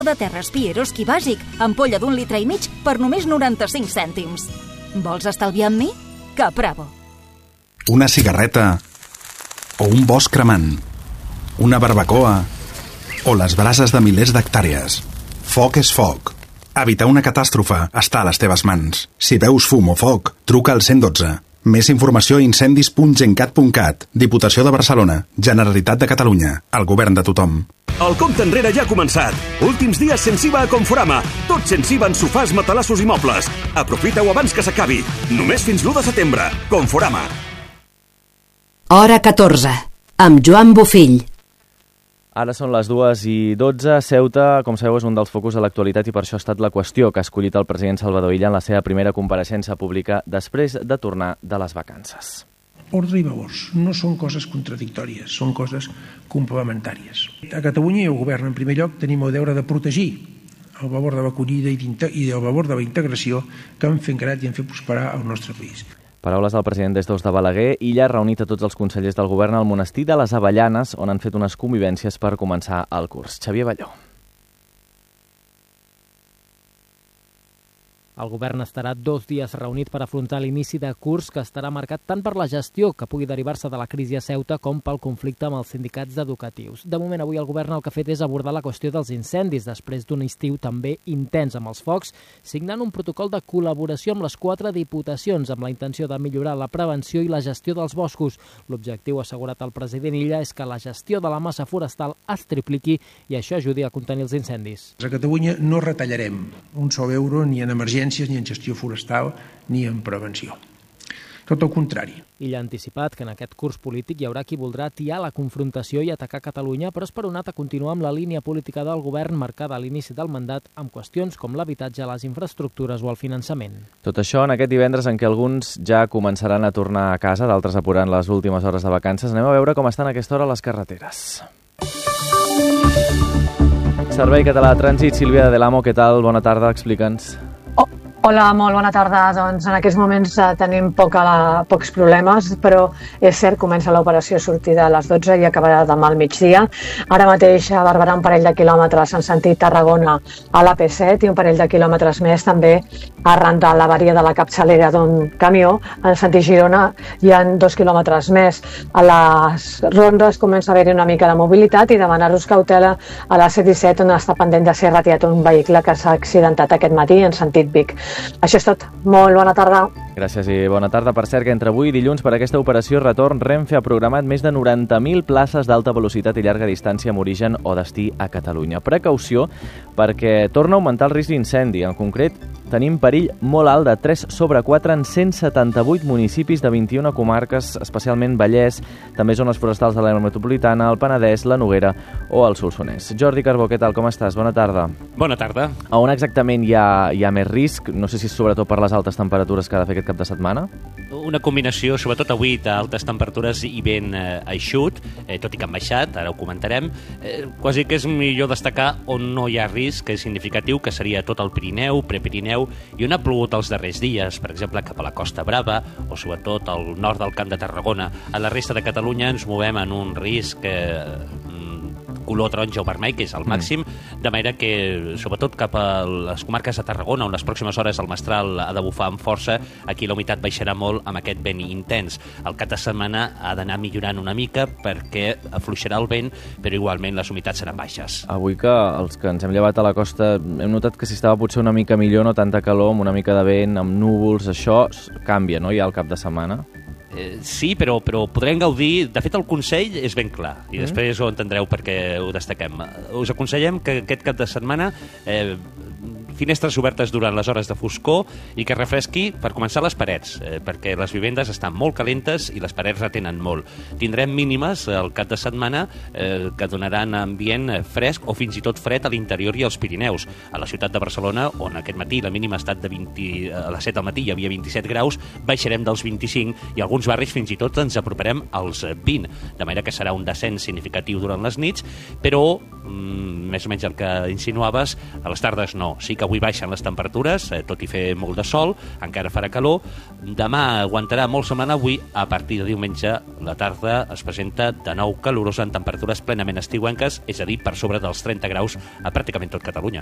de terra Eroski bàsic, ampolla d'1,5 litres per només 95 cèntims. Vols estalviar amb mi? Capravo. Una cigarreta o un bosc cremant, una barbacoa o les brases de milers d'hectàrees. Foc és foc. Evitar una catàstrofe està a les teves mans. Si veus fum o foc, truca al 112. Més informació a incendis.gencat.cat. Diputació de Barcelona. Generalitat de Catalunya. El govern de tothom. El compte enrere ja ha començat. Últims dies sense IVA a Conforama. Tot sense IVA en sofàs, matalassos i mobles. Aprofita-ho abans que s'acabi. Només fins l'1 de setembre. Conforama. Hora 14. Amb Joan Bofill. Ara són les 2:12. Ceuta, com sabeu, és un dels focus de l'actualitat i per això ha estat la qüestió que ha escollit el president Salvador Illa en la seva primera compareixença pública després de tornar de les vacances. Ordre i valors no són coses contradictòries, són coses complementàries. A Catalunya i al govern, en primer lloc, tenim el deure de protegir el valor de l'acollida i el valor de la integració que han fet creat i han fet prosperar el nostre país. Paraules del president des d'Os de Balaguer. Illa ha reunit a tots els consellers del govern al monestir de les Avellanes, on han fet unes convivències per començar el curs. Xavier Balló. El govern estarà 2 dies reunit per afrontar l'inici de curs que estarà marcat tant per la gestió que pugui derivar-se de la crisi a Ceuta com pel conflicte amb els sindicats educatius. De moment, avui el govern el que ha fet és abordar la qüestió dels incendis després d'un estiu també intens amb els focs, signant un protocol de col·laboració amb les 4 diputacions amb la intenció de millorar la prevenció i la gestió dels boscos. L'objectiu, ha assegurat el president Illa, és que la gestió de la massa forestal es tripliqui i això ajudi a contenir els incendis. A Catalunya no retallarem un sol euro ni en emergències, ni en gestió forestal, ni en prevenció. Tot el contrari. Illa ha anticipat que en aquest curs polític hi haurà qui voldrà atiar la confrontació i atacar Catalunya, però esperonat a continuar amb la línia política del govern marcada a l'inici del mandat amb qüestions com l'habitatge, les infraestructures o el finançament. Tot això en aquest divendres en què alguns ja començaran a tornar a casa, d'altres apurant les últimes hores de vacances. Anem a veure com estan a aquesta hora les carreteres. Servei Català de Trànsit, Sílvia de Delamo, què tal? Bona tarda, explica'ns. Hola, molt bona tarda. Doncs en aquests moments tenim pocs problemes, però és cert, comença l'operació a sortir de les 12 i acabarà demà al migdia. Ara mateix barberà un parell de quilòmetres en sentit Tarragona a l'AP7 i un parell de quilòmetres més també arran de l'avaria de la capçalera d'un camió. En sentit Girona hi ha 2 quilòmetres més. A les rondes comença a haver-hi una mica de mobilitat i demanar-vos cautela a la C-17 on està pendent de ser retirat un vehicle que s'ha accidentat aquest matí en sentit Vic. Això és tot. Molt bona tarda. Gràcies i bona tarda. Per cert, que entre avui i dilluns per aquesta operació retorn, Renfe ha programat més de 90.000 places d'alta velocitat i llarga distància amb origen o destí a Catalunya. Precaució perquè torna a augmentar el risc d'incendi. En concret, tenim perill molt alt de 3 sobre 4 en 178 municipis de 21 comarques, especialment Vallès, també zones forestals de l'àrea metropolitana, el Penedès, la Noguera o el Solsonès. Jordi Carbó, què tal? Com estàs? Bona tarda. Bona tarda. A on exactament hi ha més risc? No sé si és sobretot per les altes temperatures que ha de fer aquest cap de setmana? Una combinació, sobretot avui, d'altes temperatures i vent eixut, tot i que han baixat, ara ho comentarem. Quasi que és millor destacar on no hi ha risc, que és significatiu, que seria tot el Pirineu, Prepirineu, i on ha plogut els darrers dies, per exemple, cap a la Costa Brava o sobretot al nord del Camp de Tarragona. A la resta de Catalunya ens movem en un risc color taronja o vermell, que és el màxim, de manera que, sobretot cap a les comarques de Tarragona, on les pròximes hores el mestral ha de bufar amb força, aquí la humitat baixarà molt amb aquest vent intens. El cap de setmana ha d'anar millorant una mica perquè afluixarà el vent, però igualment les humitats seran baixes. Avui que els que ens hem llevat a la costa hem notat que si estava potser una mica millor, no tanta calor, amb una mica de vent, amb núvols, això canvia, no?, ja al cap de setmana. Sí, però podrem gaudir. De fet, el consell és ben clar i després ho entendreu perquè ho destaquem. Us aconsellem que aquest cap de setmana finestres obertes durant les hores de foscor i que refresqui, per començar, les parets, perquè les vivendes estan molt calentes i les parets retenen molt. Tindrem mínimes al cap de setmana que donaran ambient fresc o fins i tot fred a l'interior i als Pirineus. A la ciutat de Barcelona, on aquest matí la mínima ha estat a les 7 del matí hi havia 27 graus, baixarem dels 25 i alguns barris fins i tot ens aproparem als 20, de manera que serà un descens significatiu durant les nits, però més o menys el que insinuaves, a les tardes no. Sí que Avui baixen les temperatures, tot i fer molt de sol, encara farà calor. Demà aguantarà molt semblant avui. A partir de diumenge, la tarda es presenta de nou calorosa en temperatures plenament estiuenques, és a dir, per sobre dels 30 graus a pràcticament tot Catalunya.